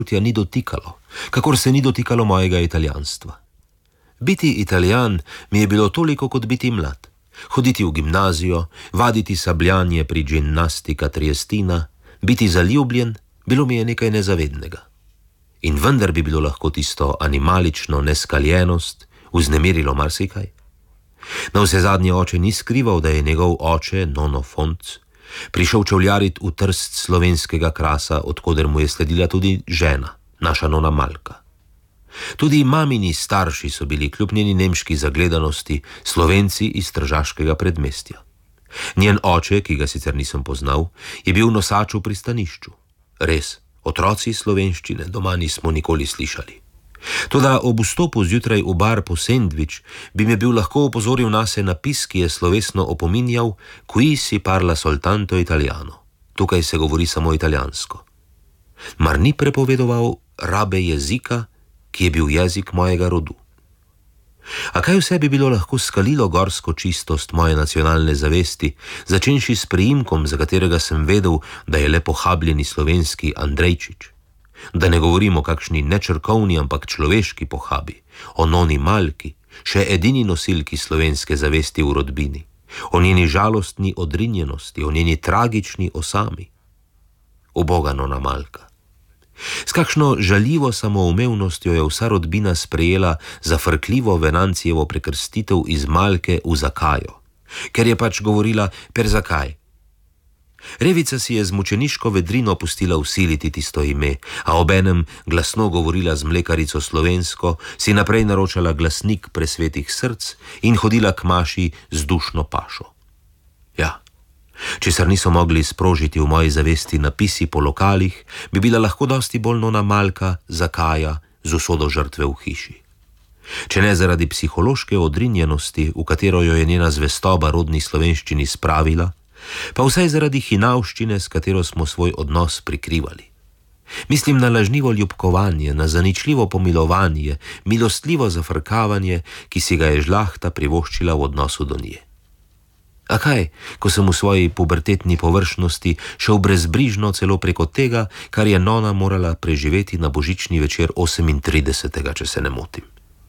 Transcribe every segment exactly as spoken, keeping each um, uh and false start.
počutja ni dotikalo, kakor se ni dotikalo mojega italijanstva. Biti Italijan mi je bilo toliko kot biti mlad. Hoditi v gimnazijo, vaditi sabljanje pri gimnastika Triestina, biti zaljubljen, bilo mi je nekaj nezavednega. In vendar bi bilo lahko tisto animalično neskaljenost vznemirilo marsikaj. Na vse zadnje oče ni skrival, da je njegov oče, Nono Fonc, prišel čevljarit v Trst slovenskega krasa, odkoder mu je sledila tudi žena, naša nona Malka. Tudi mamini starši so bili kljub njeni nemški zagledanosti Slovenci iz tržaškega predmestja. Njen oče, ki ga sicer nisem poznal, je bil nosač v pristanišču. Res, otroci slovenščine doma nismo nikoli slišali. Toda ob vstopu zjutraj v bar po sendvič bi me bil lahko opozoril nase napis, ki je slovesno opominjal: Qui si parla soltanto italiano. Tukaj se govori samo italijansko. Mar ni prepovedoval rabe jezika, ki je bil jezik mojega rodu? A kaj vse bi bilo lahko skalilo gorsko čistost moje nacionalne zavesti, začenši s priimkom, za katerega sem vedel, da je le pohabljeni slovenski Andrejčič? Da ne govorimo o kakšni nečrkovni, ampak človeški pohabi, o noni Malki, še edini nosilki slovenske zavesti v rodbini, o njeni žalostni odrinjenosti, o njeni tragični osami. Uboga nona Malka. S kakšno žaljivo samoumevnostjo je vsa rodbina sprejela zafrkljivo Venancijevo prekrstitev iz Malke v Zakajo, ker je pač govorila per zakaj. Revica si je z mučeniško vedrino pustila vsiliti tisto ime, a obenem glasno govorila z mlekarico slovensko, si naprej naročala glasnik presvetih src in hodila k maši z dušno pašo. Ja, česar niso mogli sprožiti v moji zavesti napisi po lokalih, bi bila lahko dosti bolj nona Malka, Zakaja, z usodo žrtve v hiši. Če ne zaradi psihološke odrinjenosti, v katero jo je njena zvestoba rodni slovenščini spravila, pa vsaj zaradi hinavščine, s katero smo svoj odnos prikrivali. Mislim na lažnivo ljubkovanje, na zaničljivo pomilovanje, milostljivo zafrkavanje, ki si ga je žlahta privoščila v odnosu do nje. A kaj, ko sem v svoji pubertetni površnosti šel brezbrižno celo preko tega, kar je nona morala preživeti na božični večer osemintridesetega, če se ne motim.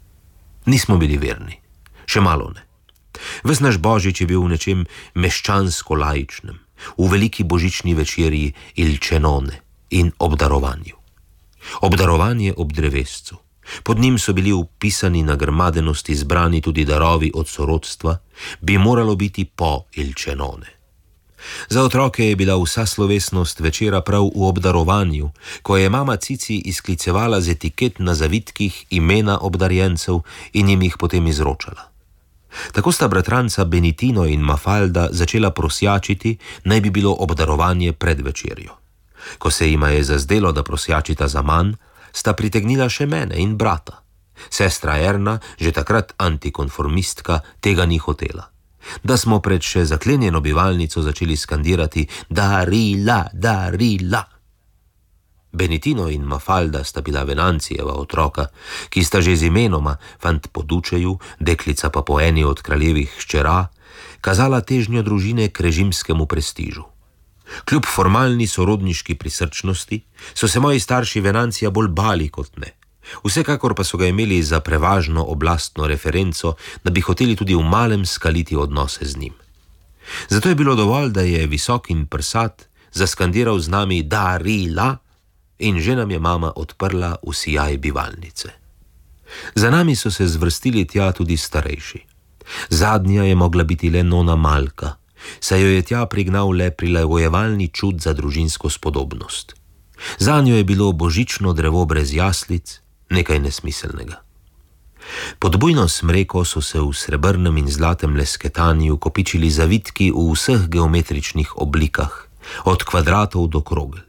Nismo bili verni, še malo ne. Ves naš božič je bil v nečem meščansko-laičnem, v veliki božični večerji il cenone in obdarovanju. Obdarovanje ob drevescu. Pod njim so bili vpisani na grmadenosti zbrani tudi darovi od sorodstva, bi moralo biti po il cenone. Za otroke je bila vsa slovesnost večera prav v obdarovanju, ko je mama Cici izklicevala z etiket na zavitkih imena obdarjencev in jim jih potem izročala. Tako sta bratranca Benitino in Mafalda začela prosjačiti, naj bi bilo obdarovanje pred večerjo. Ko se jima je zazdelo, da prosjačita za manj, sta pritegnila še mene in brata. Sestra Erna, že takrat antikonformistka, tega ni hotela. Da smo pred še zaklenjeno bivalnico začeli skandirati Darila, Darila. Benitino in Mafalda sta bila Venancijeva otroka, ki sta že z imenoma, fant po Dučeju, deklica pa po eni od kraljevih hčera, kazala težnjo družine k režimskemu prestižu. Kljub formalni sorodniški prisrčnosti so se moji starši Venancija bolj bali kot ne. Vsekakor pa so ga imeli za prevažno oblastno referenco, da bi hoteli tudi v malem skaliti odnose z njim. Zato je bilo dovolj, da je visok in prsat zaskandiral z nami Darila in že nam je mama odprla v sijaj bivalnice. Za nami so se zvrstili tja tudi starejši. Zadnja je mogla biti le nona Malka, saj jo je tja prignal le prilagojevalni čud za družinsko spodobnost. Zanjo je bilo božično drevo brez jaslic nekaj nesmiselnega. Pod bujno smreko so se v srebrnem in zlatem lesketanju kopičili zavitki v vseh geometričnih oblikah, od kvadratov do krogel.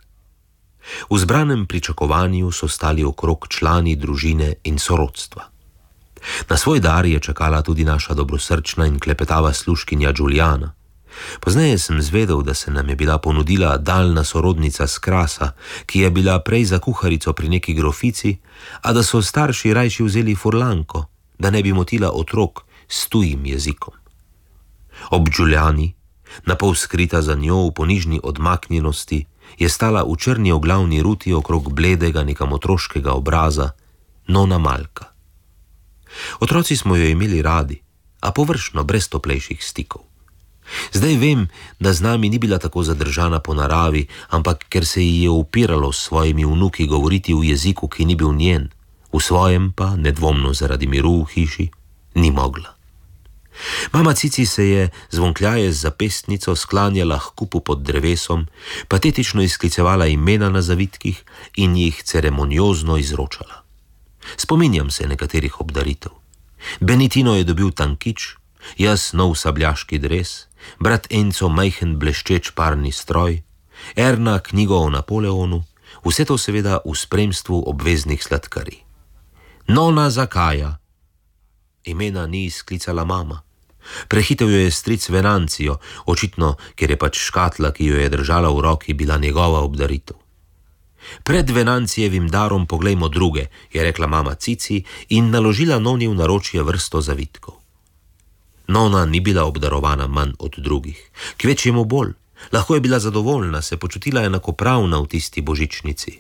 V zbranem pričakovanju so stali okrog člani družine in sorodstva. Na svoj dar je čakala tudi naša dobrosrčna in klepetava služkinja Giuliana. Pozneje sem zvedel, da se nam je bila ponudila daljna sorodnica s Krasa, ki je bila prej za kuharico pri neki grofici, a da so starši rajši vzeli furlanko, da ne bi motila otrok s tujim jezikom. Ob Giuliani, napol skrita za njo v ponižni odmaknjenosti, je stala v črni oglavni ruti okrog bledega, nekam otroškega obraza, nona Malka. Otroci smo jo imeli radi, a površno, brez toplejših stikov. Zdaj vem, da z nami ni bila tako zadržana po naravi, ampak ker se ji je upiralo s svojimi vnuki govoriti v jeziku, ki ni bil njen, v svojem pa, nedvomno zaradi miru v hiši, ni mogla. Mama Cici se je zvonkljaje z zapestnico sklanjala h kupu pod drevesom, patetično izklicevala imena na zavitkih in jih ceremoniozno izročala. Spominjam se nekaterih obdaritev. Benitino je dobil tankič, jaz nov sabljaški dres, brat Enco majhen bleščeč parni stroj, Erna knjigo o Napoleonu, vse to seveda v spremstvu obveznih sladkarij. Nona Zakaja. Imena ni izklicala mama. Prehitev jo je stric Venancijo, očitno, ker je pač škatla, ki jo je držala v roki, bila njegova obdaritev. Pred Venancijevim darom poglejmo druge, je rekla mama Cici in naložila noni v naročje vrsto zavitkov. Nona ni bila obdarovana manj od drugih, kvečjemu bolj. Lahko je bila zadovoljna, se počutila enakopravna v tisti božičnici.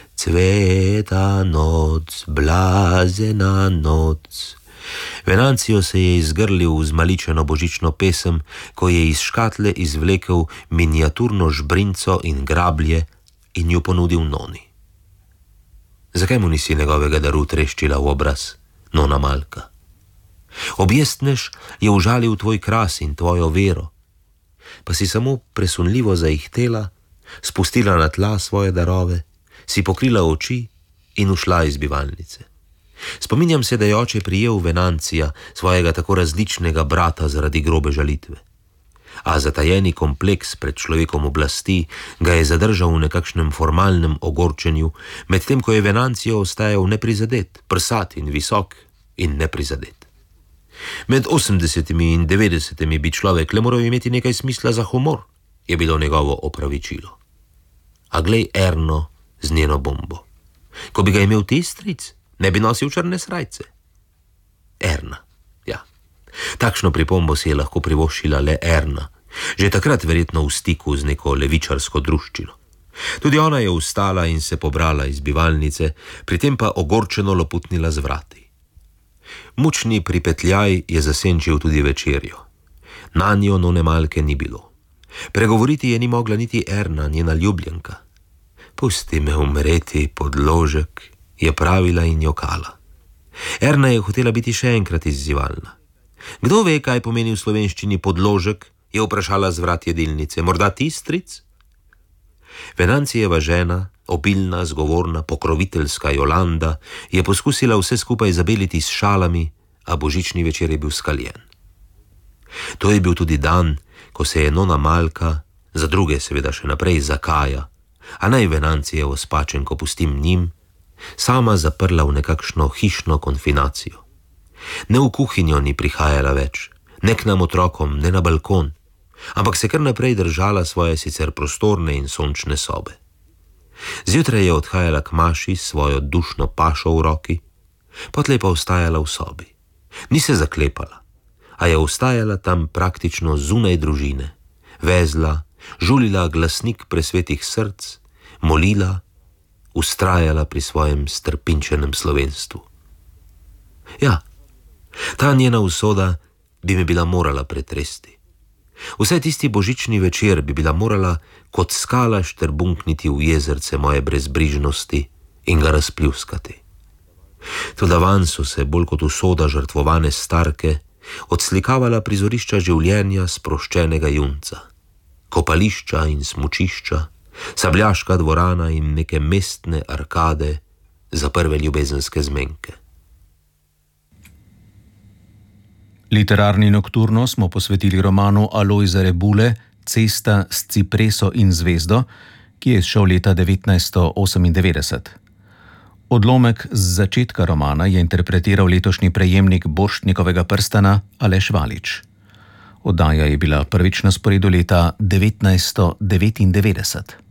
Cveta noc, blazena noc. Venancijo se je izgrlil v zmaličeno božično pesem, ko je iz škatle izvlekel miniaturno žbrinco in grablje in jo ponudil noni. Zakaj mu nisi njegovega daru treščila v obraz, nona Malka? Objestnež je užalil tvoj kras in tvojo vero, pa si samo presunljivo zaihtela, spustila na tla svoje darove, si pokrila oči in ušla iz bivalnice. Spominjam se, da je oče prijel Venancija, svojega tako različnega brata zaradi grobe žalitve. A zatajeni kompleks pred človekom oblasti ga je zadržal v nekakšnem formalnem ogorčenju, medtem ko je Venancijo ostajal neprizadet, prsat in visok in neprizadet. Med osemdesetimi in devetdesetimi bi človek le moral imeti nekaj smisla za humor, je bilo njegovo opravičilo. A glej Erno z njeno bombo. Ko bi ga imel ti stric, ne bi nosil črne srajce. Erna, ja. Takšno pripombo si je lahko privoščila le Erna, že takrat verjetno v stiku z neko levičarsko druščino. Tudi ona je vstala in se pobrala iz bivalnice, pri tem pa ogorčeno loputnila z vrati. Mučni pripetljaj je zasenčil tudi večerjo. Nanjo none Malke ni bilo. Pregovoriti je ni mogla niti Erna, njena ljubljenka. Pusti me umreti pod ložek, je pravila in jokala. Erna je hotela biti še enkrat izzivalna. Kdo ve, kaj pomeni v slovenščini podložek, je vprašala z vrat jedilnice. Morda ti, stric? Venancijeva žena, obilna, zgovorna, pokroviteljska Jolanda, je poskusila vse skupaj zabeliti s šalami, a božični večer je bil skaljen. To je bil tudi dan, ko se je nona Malka, za druge seveda še naprej Zakaja, a naj Venancijevo spačenko pustim njim, sama zaprla v nekakšno hišno konfinacijo. Ne v kuhinjo ni prihajala več, ne k nam otrokom, ne na balkon, ampak se kar naprej držala svoje sicer prostorne in sončne sobe. Zjutraj je odhajala k maši s svojo dušno pašo v roki, potlej pa ostajala v sobi. Ni se zaklepala, a je ostajala tam praktično zunaj družine, vezla, žulila glasnik presvetih src, molila, ustrajala pri svojem strpinčenem slovenstvu. Ja, ta njena usoda bi me bila morala pretresti. Vsaj tisti božični večer bi bila morala kot skala štrbunkniti v jezerce moje brezbrižnosti in ga razpljuskati. Toda van so se, bolj kot usoda žrtvovane starke, odslikavala prizorišča življenja sproščenega junca, kopališča in smučišča, sabljaška dvorana in neke mestne arkade za prve ljubezenske zmenke. Literarni nokturno smo posvetili romanu Alojza Rebule Cesta s cipreso in zvezdo, ki je izšel leta devetnajststo osemindevetdeset. Odlomek z začetka romana je interpretiral letošnji prejemnik Borštnikovega prstana Aleš Valič. Oddaja je bila prvič na sporedu leta devetnajststo devetindevetdeset.